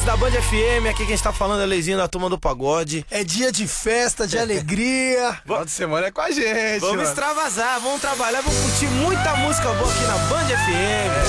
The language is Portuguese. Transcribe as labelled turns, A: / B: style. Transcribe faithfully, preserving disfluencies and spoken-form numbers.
A: ouvintes da Band F M, aqui quem está falando é Leizinho da Turma do Pagode.
B: É dia de festa, de alegria.
C: Final de semana é com a gente.
A: Vamos
C: mano.
A: extravasar, vamos trabalhar, vamos curtir muita música boa aqui na Band F M.